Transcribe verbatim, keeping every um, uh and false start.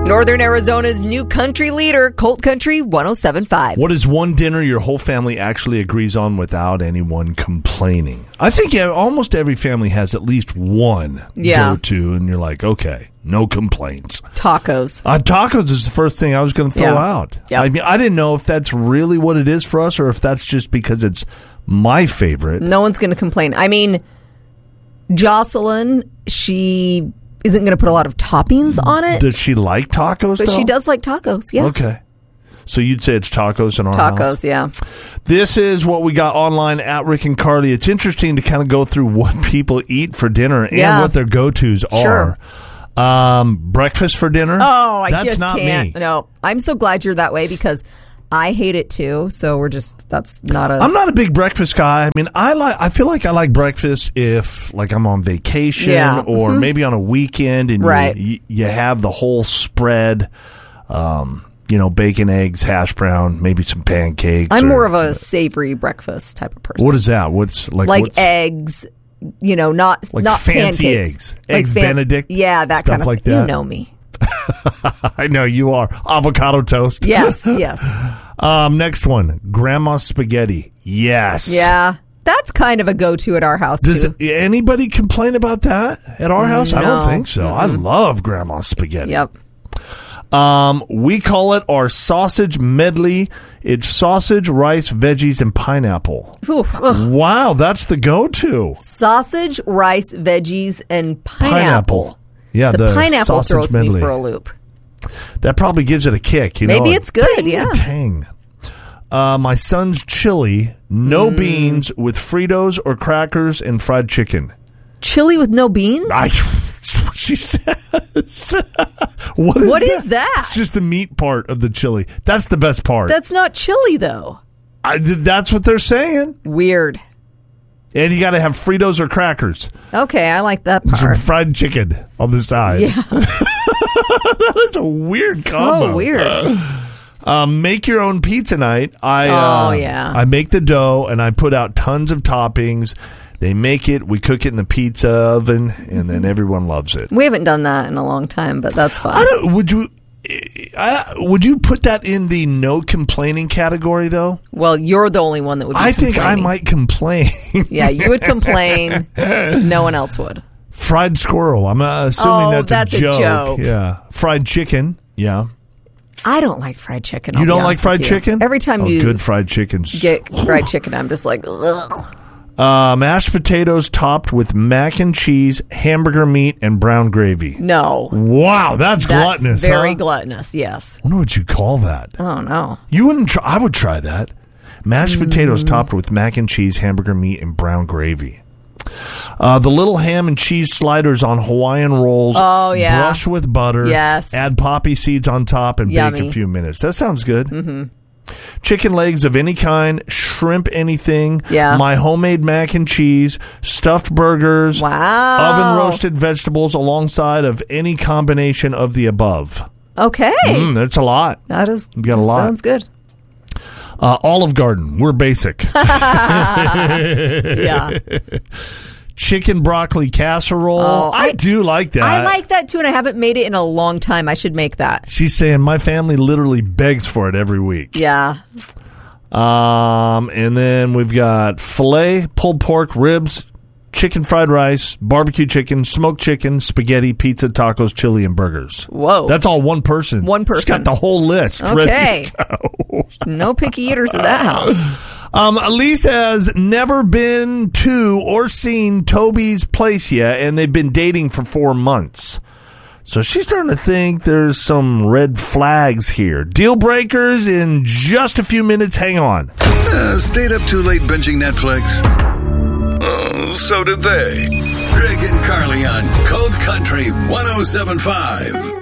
Northern Arizona's new country leader, Colt Country one oh seven point five. What is one dinner your whole family actually agrees on without anyone complaining? I think yeah, almost every family has at least one Yeah. go-to, and you're like, okay, no complaints. Tacos. Uh, tacos is the first thing I was going to throw Yeah. out. Yep. I mean, I didn't know if that's really what it is for us or if that's just because it's my favorite. No one's going to complain. I mean, Jocelyn, she isn't going to put a lot of toppings on it. Does she like tacos, But though? she does like tacos, yeah. Okay. So you'd say it's tacos in our Tacos, house? yeah. This is what we got online at Rick and Carly. It's interesting to kind of go through what people eat for dinner and Yeah. what their go-tos Sure. are. Um, breakfast for dinner? Oh, I That's just not can't. me. No, I'm so glad you're that way because I hate it too. So we're just, that's not a... I'm not a big breakfast guy. I mean, I like. I feel like I like breakfast if, like, I'm on vacation Yeah. or Mhm. maybe on a weekend, and Right. you, you have the whole spread. Um, you know, bacon, eggs, hash brown, maybe some pancakes. I'm or- more of a savory breakfast type of person. What is that? What's like? like what's, eggs, you know, not Like not fancy pancakes. eggs. Like Eggs Benedict, Yeah, that stuff kind of like thing. that? You know me. I know you are avocado toast. Yes, yes. Um, next one, grandma spaghetti. Yes. Yeah. That's kind of a go-to at our house, Does too. anybody complain about that at our house? I don't No. think so. I love grandma spaghetti. Yep. Um, we call it our sausage medley. It's sausage, rice, veggies, and pineapple. Ooh, ugh. Wow, that's the go-to. Sausage, rice, veggies, and pineapple. Pineapple. Yeah, The, the, pineapple sausage throws medley. me for a loop. That probably gives it a kick. You know, Maybe a it's good, ding, yeah. a tang. Uh, my son's chili, no Mm. beans with Fritos or crackers and fried chicken. Chili with no beans? I, that's what she says. what is What that? is that? It's just the meat part of the chili. That's the best part. That's not chili, though. I, that's what they're saying. Weird. And you got to have Fritos or crackers. Okay, I like that Some part. fried chicken on the side. Yeah. That is a weird combo. So weird. Um, make your own pizza night. I Oh, uh, yeah. I make the dough and I put out tons of toppings. They make it. We cook it in the pizza oven, and then everyone loves it. We haven't done that in a long time, but that's fine. I don't. Would you? I, would you put that in the no complaining category though? Well, you're the only one that would be I think I complaining. might complain. Yeah, you would complain. No one else would. Fried squirrel. I'm uh, assuming Oh, that's, that's a, a joke. joke. Yeah. Fried chicken. Yeah. I don't like fried chicken. I'll You be don't like honest fried with you. chicken? Every time oh, you good fried chicken. get fried chicken, I'm just like, ugh. Uh, mashed potatoes topped with mac and cheese, hamburger meat, and brown gravy. No. Wow, that's, That's gluttonous. very huh? gluttonous, yes. I wonder what you call that. Oh, no. You wouldn't try. I would try that. Mashed Mm. potatoes topped with mac and cheese, hamburger meat, and brown gravy. Uh, the little ham and cheese sliders on Hawaiian rolls. Oh, yeah. Brush with butter. Yes. Add poppy seeds on top and bake Yummy. a few minutes. That sounds good. Mm-hmm. Chicken legs of any kind, shrimp anything. Yeah. My homemade mac and cheese, stuffed burgers. Wow. Oven roasted vegetables alongside of any combination of the above. Okay. Mm, that's a lot. That is, You got a that lot. sounds good. Uh, Olive Garden. We're basic. Yeah. Chicken broccoli casserole. Oh, I, I- do like that. I like that too, and I haven't made it in a long time. I should make that. She's saying my family literally begs for it every week. Yeah. Um, and then we've got filet, pulled pork, ribs, chicken fried rice, barbecue chicken, smoked chicken, spaghetti, pizza, tacos, chili, and burgers. Whoa. That's all one person. One She's person. got the whole list. ready Okay. to go. No picky eaters at that house. Um, Elise has never been to or seen Toby's place yet, and they've been dating for four months. So she's starting to think there's some red flags here. Deal breakers in just a few minutes. Hang on. Uh, stayed up too late binging Netflix? Oh, so did they. Rick and Carly on Cold Country one oh seven point five.